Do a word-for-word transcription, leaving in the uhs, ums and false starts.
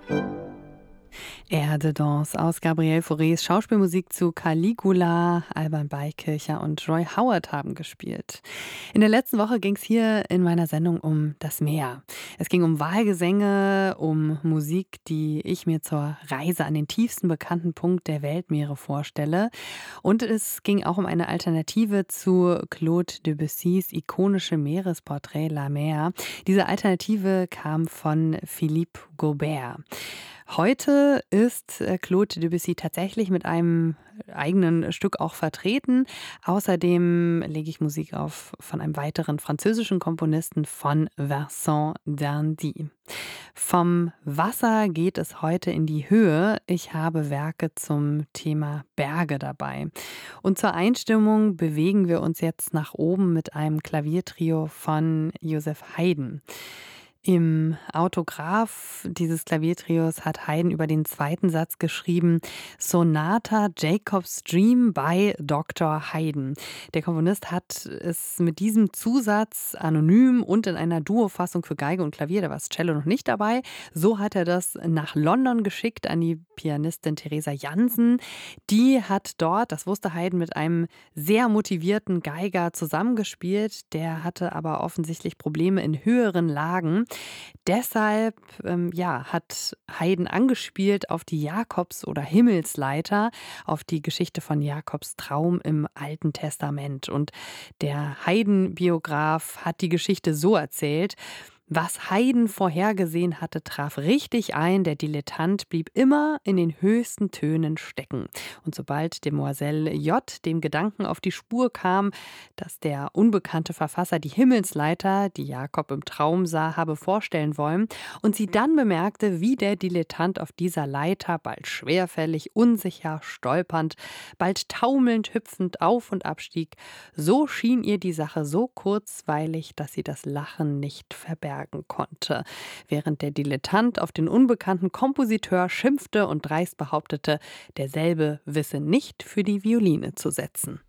Erde Danse aus Gabriel Faurés Schauspielmusik zu Caligula. Alban Beikircher und Roy Howard haben gespielt. In der letzten Woche ging es hier in meiner Sendung um das Meer. Es ging um Walgesänge, um Musik, die ich mir zur Reise an den tiefsten bekannten Punkt der Weltmeere vorstelle. Und es ging auch um eine Alternative zu Claude Debussys ikonische Meeresporträt La Mer. Diese Alternative kam von Philippe Gaubert. Heute ist äh, Claude Debussy tatsächlich mit einem eigenen Stück auch vertreten. Außerdem lege ich Musik auf von einem weiteren französischen Komponisten, von Vincent d'Indy. Vom Wasser geht es heute in die Höhe. Ich habe Werke zum Thema Berge dabei. Und zur Einstimmung bewegen wir uns jetzt nach oben mit einem Klaviertrio von Joseph Haydn. Im Autograph dieses Klaviertrios hat Haydn über den zweiten Satz geschrieben: Sonata Jacob's Dream by Doktor Haydn. Der Komponist hat es mit diesem Zusatz anonym und in einer Duofassung für Geige und Klavier, da war das Cello noch nicht dabei, so hat er das nach London geschickt an die Pianistin Theresa Jansen. Die hat dort, das wusste Haydn, mit einem sehr motivierten Geiger zusammengespielt. Der hatte aber offensichtlich Probleme in höheren Lagen. Deshalb ähm, ja, hat Haydn angespielt auf die Jakobs- oder Himmelsleiter, auf die Geschichte von Jakobs Traum im Alten Testament. Und der Haydn-Biograf hat die Geschichte so erzählt: Was Haydn vorhergesehen hatte, traf richtig ein. Der Dilettant blieb immer in den höchsten Tönen stecken. Und sobald Demoiselle J. dem Gedanken auf die Spur kam, dass der unbekannte Verfasser die Himmelsleiter, die Jakob im Traum sah, habe vorstellen wollen, und sie dann bemerkte, wie der Dilettant auf dieser Leiter bald schwerfällig, unsicher, stolpernd, bald taumelnd, hüpfend auf und abstieg, so schien ihr die Sache so kurzweilig, dass sie das Lachen nicht verbergen konnte, während der Dilettant auf den unbekannten Kompositeur schimpfte und dreist behauptete, derselbe wisse nicht für die Violine zu setzen.